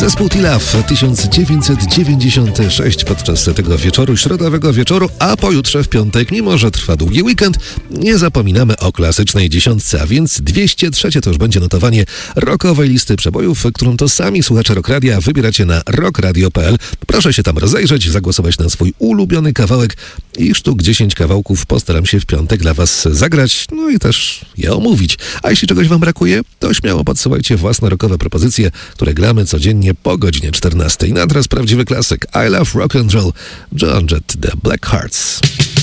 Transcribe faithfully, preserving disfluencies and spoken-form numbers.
Zespół T-Love tysiąc dziewięćset dziewięćdziesiąty szósty podczas tego wieczoru, środowego wieczoru, a pojutrze w piątek, mimo że trwa długi weekend, nie zapominamy o klasycznej dziesiątce, a więc dwieście trzy to już będzie notowanie rockowej listy przebojów, którą to sami słuchacze Rock Radia wybieracie na rock radio kropka p l. Proszę się tam rozejrzeć, zagłosować na swój ulubiony kawałek i sztuk dziesięć kawałków postaram się w piątek dla was zagrać, no i też je omówić. A jeśli czegoś wam brakuje, to śmiało podsyłajcie własne rockowe propozycje, które gramy codziennie po godzinie czternastej. Na teraz prawdziwy klasyk I Love Rock and Roll, Joan Jett, The Black Hearts.